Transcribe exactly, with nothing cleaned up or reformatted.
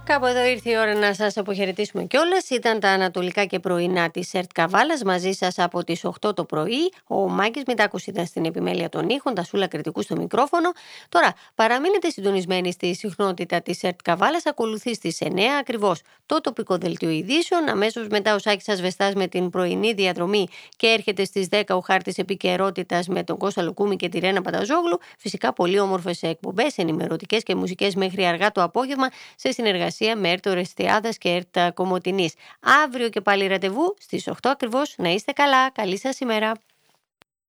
Κάπου εδώ ήρθε η ώρα να σας αποχαιρετήσουμε κιόλας. Ήταν τα ανατολικά και πρωινά της ΕΡΤ Καβάλας, μαζί σας από τις οκτώ το πρωί. Ο Μάκης Μητάκος ήταν στην επιμέλεια των ήχων, τα Σούλα Κρητικού στο μικρόφωνο. Τώρα, παραμείνετε συντονισμένοι στη συχνότητα της ΕΡΤ Καβάλας. Ακολουθεί στις εννιά ακριβώς το τοπικό δελτίο ειδήσεων. Αμέσως μετά ο Σάκης Ασβεστάς με την πρωινή διαδρομή και έρχεται στις δέκα ο χάρτης επικαιρότητας με τον Κώστα Λουκούμη και τη Ρένα Πανταζόγλου. Φυσικά πολύ όμορφες εκπομπές, ενημερωτικές και μουσικές μέχρι αργά το απόγευμα σε συνεργασία με ΕΡΤ Ορεστιάδας και ΕΡΤ Κομοτηνής. Αύριο και πάλι ραντεβού στις οκτώ ακριβώς. Να είστε καλά. Καλή σας ημέρα.